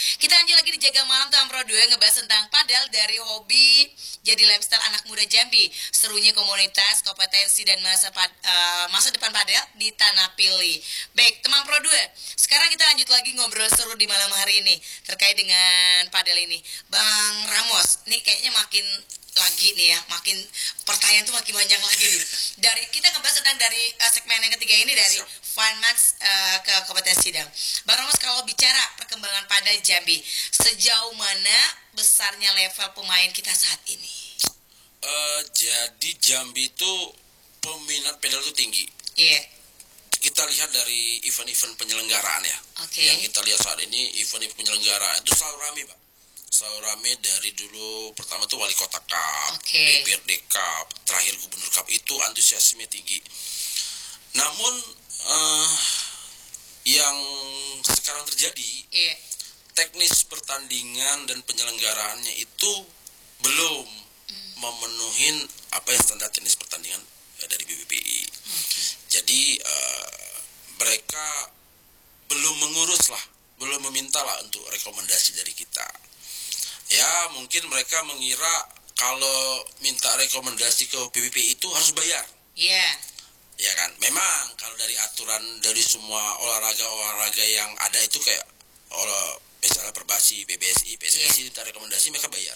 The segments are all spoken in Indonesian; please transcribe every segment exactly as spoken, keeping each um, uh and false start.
Kita lanjut lagi di Jaga Malam tuh Ampro dua ngebahas tentang padel dari hobi jadi lifestyle anak muda Jambi. Serunya komunitas, kompetensi dan masa pad, uh, masa depan padel di Tanah Pilih. Baik, teman Pro dua. Sekarang kita lanjut lagi ngobrol seru di malam hari ini terkait dengan padel ini. Bang Ramos, nih kayaknya makin lagi nih ya, makin pertanyaan tuh makin banyak lagi nih. Dari kita ngebahas tentang dari uh, segmen yang ketiga ini dari Fun Max uh, ke kompetensi dam. Bang Ramos, kalau bicara perkembangan padel Jambi, sejauh mana besarnya level pemain kita saat ini? Uh, jadi Jambi itu peminat padel itu tinggi. Iya. Yeah. Kita lihat dari event-event penyelenggaraan ya. Okay. Yang kita lihat saat ini event-event penyelenggaraan itu selalu ramai, Pak. Selalu rame dari dulu. Pertama tuh Wali Kota Cup, okay. D P R D Cup, terakhir Gubernur Cup, itu antusiasme tinggi. Namun uh, yang sekarang terjadi, yeah. teknis pertandingan dan penyelenggaraannya itu belum mm. memenuhi apa yang standar teknis pertandingan ya, dari B B P I. Okay. Jadi uh, mereka belum mengurus lah, belum meminta lah untuk rekomendasi dari kita. Ya mungkin mereka mengira kalau minta rekomendasi ke B B P I itu harus bayar. Iya. Yeah. Ya kan, memang kalau dari aturan dari semua olahraga-olahraga yang ada itu kayak olah, misalnya Perbasi, P B S I, P S S I, yeah. minta rekomendasi mereka bayar.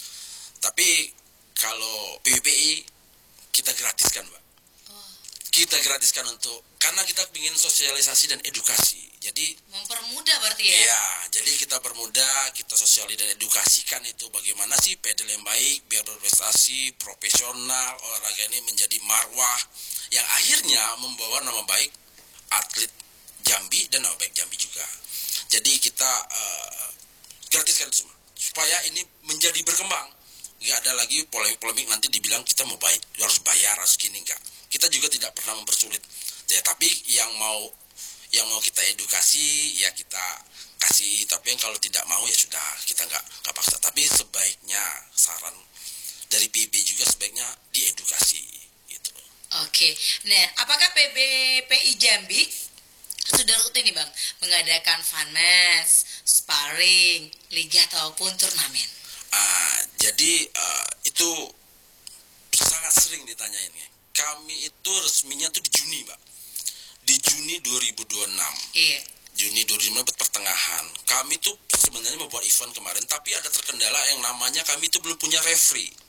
Tapi kalau B B P I kita gratiskan, Mbak. Oh. Kita gratiskan untuk karena kita ingin sosialisasi dan edukasi. Jadi mempermudah berarti ya? Iya, jadi kita permudah, kita sosialisasi dan edukasikan itu bagaimana sih padel yang baik biar berprestasi, profesional, olahraga ini menjadi marwah yang akhirnya membawa nama baik atlet Jambi dan nama baik Jambi juga. Jadi kita uh, gratiskan itu semua supaya ini menjadi berkembang. Nggak ada lagi polemik-polemik nanti dibilang kita mau baik harus bayar harus gini, enggak. Kita juga tidak pernah mempersulit. Ya, tapi yang mau yang mau kita edukasi ya kita kasih, tapi yang kalau tidak mau ya sudah kita nggak nggak paksa. Tapi sebaiknya saran dari P B juga sebaiknya diedukasi gitu. Oke, nah apakah P B P I Jambi sudah rutin nih Bang mengadakan fun match, sparring, liga ataupun turnamen? Ah, jadi uh, itu sangat sering ditanyain ya. Kami itu resminya tuh di Juni, Mbak. Di Juni dua ribu dua puluh enam. Iya. Juni dua ribu dua puluh enam pertengahan. Kami tuh sebenarnya membuat event kemarin, tapi ada terkendala yang namanya kami itu belum punya referee.